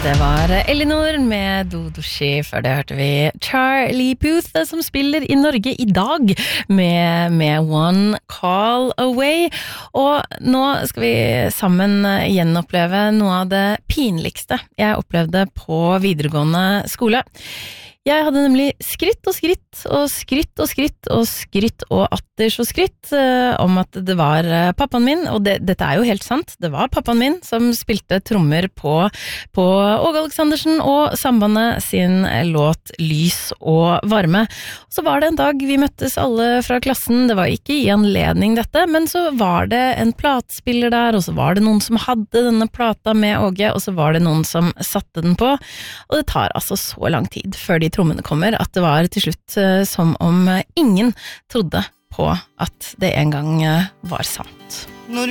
Det var Elinor med Dodoshi. Før det hørte vi Charlie Puth som spiller I Norge I dag med One Call Away. Og nå skal vi sammen gjenoppleve noe av det pinligste jeg opplevde på videregående skole. Jeg hadde nemlig skritt og skritt og skritt og skritt og skritt og atter så skritt om at det var pappaen min, og dette jo helt sant, det var pappaen min som spilte trommer på Åge Aleksandersen og Sambandet sin låt Lys og varme. Så var det en dag vi møttes alle fra klassen, det var ikke I anledning dette, men så var det en platespiller der, og så var det noen som hadde denne plata med Åge, og så var det noen som satte den på, og det tar altså så lang tid før de trommene kommer, at det var til slutt som om ingen trodde på at det en gang var sant. Når